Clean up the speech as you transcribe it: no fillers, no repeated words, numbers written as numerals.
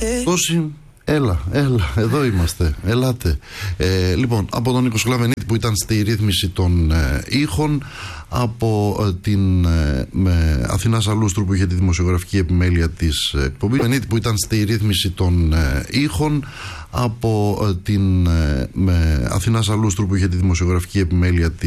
Τόση, έλα, εδώ είμαστε, ελάτε. Λοιπόν, από τον Νίκο Σκλαβενίτη που ήταν στη ρύθμιση των ήχων, από την Αθηνά Σαλούστρου που είχε τη δημοσιογραφική επιμέλεια της εκπομπής, που ήταν στη ρύθμιση των ήχων, από την Αθηνά Σαλούστρου που είχε τη δημοσιογραφική επιμέλεια της